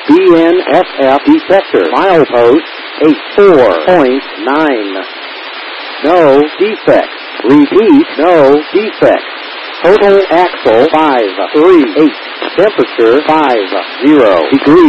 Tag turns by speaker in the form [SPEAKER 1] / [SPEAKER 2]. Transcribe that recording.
[SPEAKER 1] BNSF detector. Milepost 84.9. No defects. Repeat, no defects. Total axle 538. Temperature 50 degrees.